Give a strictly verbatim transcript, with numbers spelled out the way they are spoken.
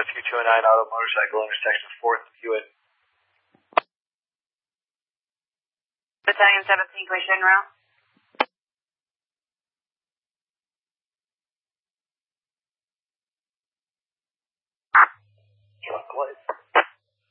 Rescue two oh nine Auto Motorcycle, intersection fourth and Hewitt. Battalion seventeen, commission route.